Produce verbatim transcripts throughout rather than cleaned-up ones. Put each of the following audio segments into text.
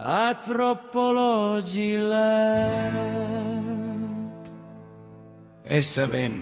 Anthropology Lab. S M M.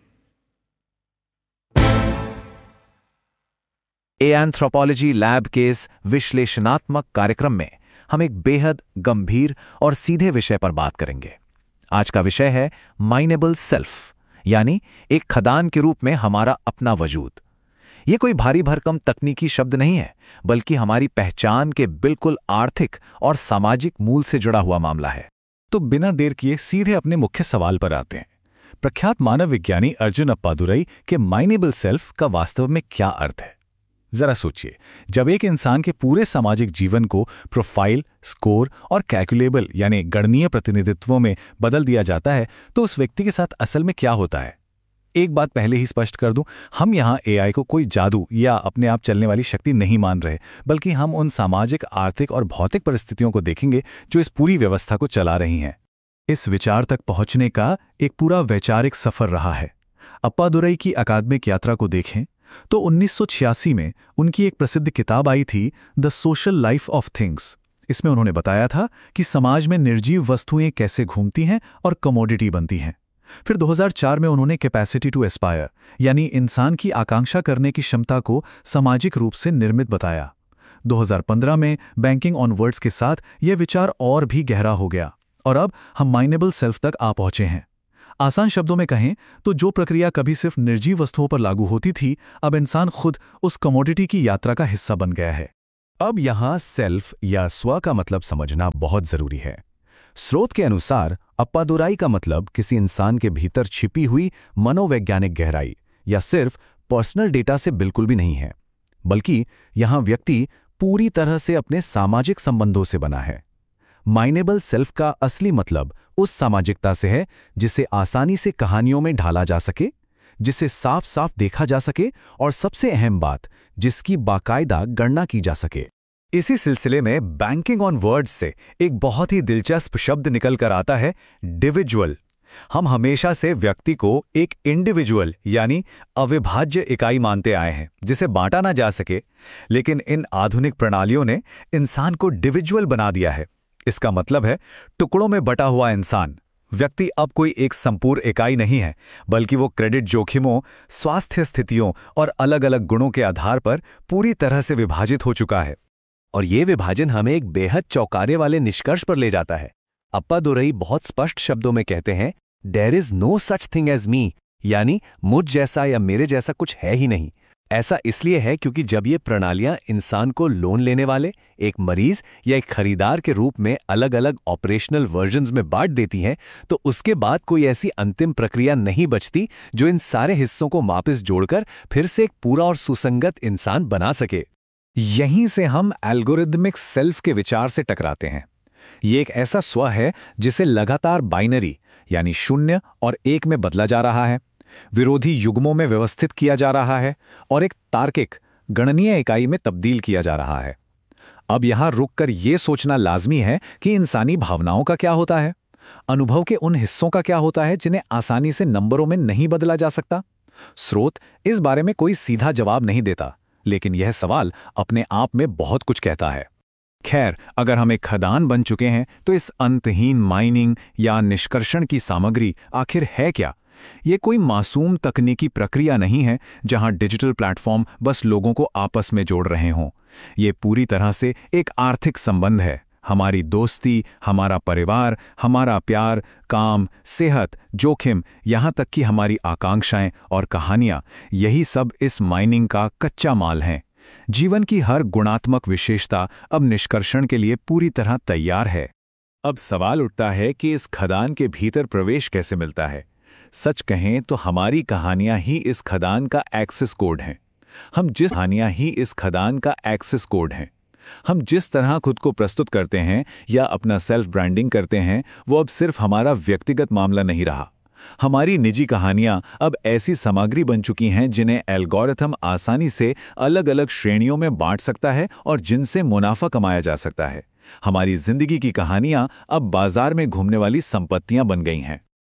ए anthropology lab के इस विश्लेषणात्मक कार्यक्रम में हम एक बेहद गंभीर और सीधे विषय पर बात करेंगे। आज का विषय है माइनेबल सेल्फ, यानी एक खदान के रूप में हमारा अपना वजूद। ये कोई भारी भरकम तकनीकी शब्द नहीं है, बल्कि हमारी पहचान के बिल्कुल आर्थिक और सामाजिक मूल से जुड़ा हुआ मामला है। तो बिना देर किए सीधे अपने मुख्य सवाल पर आते हैं। प्रख्यात मानव विज्ञानी अर्जुन अप्पादुरई के माइनेबल सेल्फ का वास्तव में क्या अर्थ है? जरा सोचिए, जब एक इंसान के पूरे सामाजिक जीवन को प्रोफाइल, स्कोर और कैलकुलेबल यानी गणनीय प्रतिनिधित्वों में बदल दिया जाता है, तो उस व्यक्ति के साथ असल में क्या होता है? एक बात पहले ही स्पष्ट कर दूं, हम यहाँ एआई को कोई जादू या अपने आप चलने वाली शक्ति नहीं मान रहे, बल्कि हम उन सामाजिक, आर्थिक और भौतिक परिस्थितियों को देखेंगे जो इस पूरी व्यवस्था को चला रही हैं। इस विचार तक पहुंचने का एक पूरा वैचारिक सफर रहा है। अप्पादुरई की अकादमिक यात्रा को देखें तो उन्नीस सौ छियासी में उनकी एक प्रसिद्ध किताब आई थी, the social life of things. इसमें उन्होंने बताया था कि समाज में निर्जीव वस्तुएं कैसे घूमती हैं और कमोडिटी बनती हैं। फिर दो हज़ार चार में उन्होंने कैपेसिटी टू एस्पायर यानी इंसान की आकांक्षा करने की क्षमता को सामाजिक रूप से निर्मित बताया। दो हज़ार पंद्रह में बैंकिंग ऑन वर्ड्स के साथ यह विचार और भी गहरा हो गया और अब हम माइनेबल सेल्फ तक आ पहुंचे हैं। आसान शब्दों में कहें तो जो प्रक्रिया कभी सिर्फ निर्जीव वस्तुओं पर लागू होती थी, अब इंसान खुद उस कमोडिटी की यात्रा का हिस्सा बन गया है। अब यहाँ सेल्फ या स्व का मतलब समझना बहुत जरूरी है। स्रोत के अनुसार अप्पादुरई का मतलब किसी इंसान के भीतर छिपी हुई मनोवैज्ञानिक गहराई या सिर्फ पर्सनल डेटा से बिल्कुल भी नहीं है, बल्कि यहाँ व्यक्ति पूरी तरह से अपने सामाजिक संबंधों से बना है। माइनेबल सेल्फ का असली मतलब उस सामाजिकता से है जिसे आसानी से कहानियों में ढाला जा सके, जिसे साफ साफ देखा जा सके और सबसे अहम बात, जिसकी बाकायदा गणना की जा सके। इसी सिलसिले में बैंकिंग ऑन वर्ड्स से एक बहुत ही दिलचस्प शब्द निकल कर आता है, डिविजुअल। हम हमेशा से व्यक्ति को एक इंडिविजुअल यानी अविभाज्य इकाई मानते आए हैं जिसे बांटा ना जा सके, लेकिन इन आधुनिक प्रणालियों ने इंसान को डिविजुअल बना दिया है। इसका मतलब है टुकड़ों में बटा हुआ इंसान। व्यक्ति अब कोई एक संपूर्ण इकाई नहीं है, बल्कि वो क्रेडिट जोखिमों, स्वास्थ्य स्थितियों और अलग अलग गुणों के आधार पर पूरी तरह से विभाजित हो चुका है। और ये विभाजन हमें एक बेहद चौंकाने वाले निष्कर्ष पर ले जाता है। अप्पादुरई बहुत स्पष्ट शब्दों में कहते हैं, there is no such thing as मी, यानी मुझ जैसा या मेरे जैसा कुछ है ही नहीं। ऐसा इसलिए है क्योंकि जब ये प्रणालियां इंसान को लोन लेने वाले, एक मरीज या एक खरीदार के रूप में अलग अलग ऑपरेशनल वर्जन्स में बांट देती हैं, तो उसके बाद कोई ऐसी अंतिम प्रक्रिया नहीं बचती जो इन सारे हिस्सों को वापस जोड़कर फिर से एक पूरा और सुसंगत इंसान बना सके। यहीं से हम एल्गोरिदमिक सेल्फ के विचार से टकराते हैं। ये एक ऐसा स्व है जिसे लगातार बाइनरी यानी शून्य और एक में बदला जा रहा है, विरोधी युग्मों में व्यवस्थित किया जा रहा है और एक तार्किक गणनीय इकाई में तब्दील किया जा रहा है। अब यहां रुककर यह सोचना लाजमी है कि इंसानी भावनाओं का क्या होता है, अनुभव के उन हिस्सों का क्या होता है जिन्हें आसानी से नंबरों में नहीं बदला जा सकता। स्रोत इस बारे में कोई सीधा जवाब नहीं देता, लेकिन यह सवाल अपने आप में बहुत कुछ कहता है। खैर, अगर हम एक खदान बन चुके हैं तो इस अंतहीन माइनिंग या निष्कर्षण की सामग्री आखिर है क्या? ये कोई मासूम तकनीकी प्रक्रिया नहीं है जहां डिजिटल प्लेटफॉर्म बस लोगों को आपस में जोड़ रहे हों। ये पूरी तरह से एक आर्थिक संबंध है। हमारी दोस्ती, हमारा परिवार, हमारा प्यार, काम, सेहत, जोखिम, यहाँ तक कि हमारी आकांक्षाएं और कहानियां, यही सब इस माइनिंग का कच्चा माल हैं। जीवन की हर गुणात्मक विशेषता अब निष्कर्षण के लिए पूरी तरह तैयार है। अब सवाल उठता है कि इस खदान के भीतर प्रवेश कैसे मिलता है? सच कहें तो हमारी कहानियां ही इस खदान का एक्सेस कोड हैं। हम जिस कहानियां ही इस खदान का एक्सेस कोड हैं। हम जिस तरह खुद को प्रस्तुत करते हैं या अपना सेल्फ ब्रांडिंग करते हैं, वो अब सिर्फ हमारा व्यक्तिगत मामला नहीं रहा। हमारी निजी कहानियां अब ऐसी सामग्री बन चुकी हैं जिन्हें एल्गोरिथम आसानी से अलग अलग श्रेणियों में बांट सकता है और जिनसे मुनाफा कमाया जा सकता है। हमारी जिंदगी की कहानियां अब बाजार में घूमने वाली संपत्तियां बन गई हैं।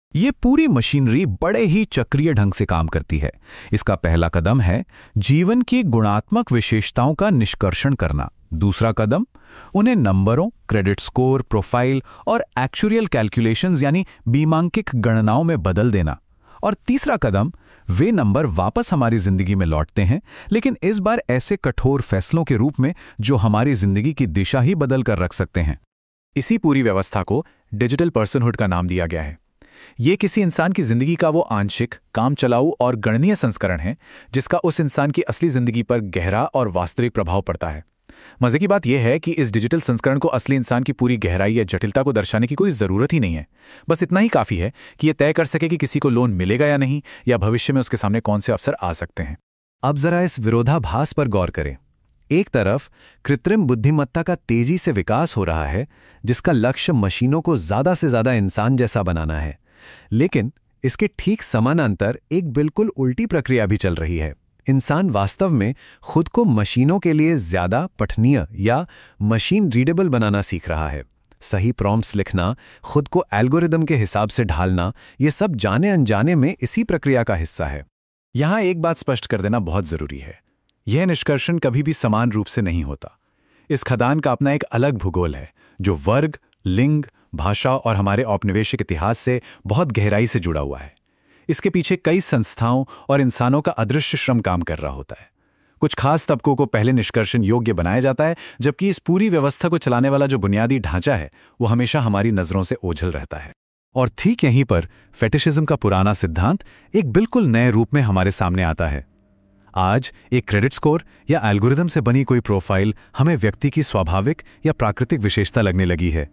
ये पूरी मशीनरी बड़े ही चक्रीय ढंग से काम करती है। इसका पहला कदम है जीवन की गुणात्मक विशेषताओं का निष्कर्षण करना। दूसरा कदम उन्हें नंबरों, क्रेडिट स्कोर, प्रोफाइल और एक्चुरियल कैलकुलेशंस यानी बीमांकिक गणनाओं में बदल देना। और तीसरा कदम वे नंबर वापस हमारी जिंदगी में लौटते हैं, लेकिन इस बार ऐसे कठोर फैसलों के रूप में जो हमारी जिंदगी की दिशा ही बदल कर रख सकते हैं। इसी पूरी व्यवस्था को डिजिटल पर्सनहुड का नाम दिया गया है। ये किसी इंसान की जिंदगी का वो आंशिक, काम चलाऊ और गणनीय संस्करण है जिसका उस इंसान की असली जिंदगी पर गहरा और वास्तविक प्रभाव पड़ता है। मजे की बात यह है कि इस डिजिटल संस्करण को असली इंसान की पूरी गहराई या जटिलता को दर्शाने की कोई जरूरत ही नहीं है। बस इतना ही काफी है कि यह तय कर सके कि किसी को लोन मिलेगा या नहीं, या भविष्य में उसके सामने कौन से अवसर आ सकते हैं। अब जरा इस विरोधाभास पर गौर करें। एक तरफ कृत्रिम बुद्धिमत्ता का तेजी से विकास हो रहा है, जिसका लक्ष्य मशीनों को ज्यादा से ज्यादा इंसान जैसा बनाना है, लेकिन इसके ठीक समानांतर एक बिल्कुल उल्टी प्रक्रिया भी चल रही है। इंसान वास्तव में खुद को मशीनों के लिए ज्यादा पठनीय या मशीन रीडेबल बनाना सीख रहा है। सही प्रॉम्प्ट्स लिखना, खुद को एल्गोरिदम के हिसाब से ढालना, ये सब जाने अनजाने में इसी प्रक्रिया का हिस्सा है। यहां एक बात स्पष्ट कर देना बहुत जरूरी है। यह निष्कर्षण कभी भी समान रूप से नहीं होता। इस खदान का अपना एक अलग भूगोल है जो वर्ग, लिंग, भाषा और हमारे औपनिवेशिक इतिहास से बहुत गहराई से जुड़ा हुआ है। इसके पीछे कई संस्थाओं और इंसानों का अदृश्य श्रम काम कर रहा होता है। कुछ खास तबकों को पहले निष्कर्षण योग्य बनाया जाता है, जबकि इस पूरी व्यवस्था को चलाने वाला जो बुनियादी ढांचा है वो हमेशा हमारी नजरों से ओझल रहता है। और ठीक यहीं पर फेटिशिज्म का पुराना सिद्धांत एक बिल्कुल नए रूप में हमारे सामने आता है। आज एक क्रेडिट स्कोर या एल्गोरिदम से बनी कोई प्रोफाइल हमें व्यक्ति की स्वाभाविक या प्राकृतिक विशेषता लगने लगी है।